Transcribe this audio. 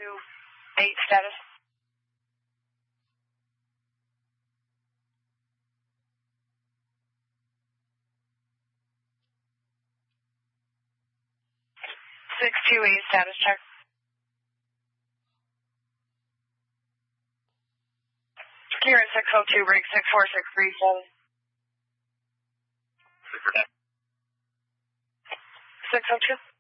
8 status. Six two eight status check. Kieran 602 break 64637. 602.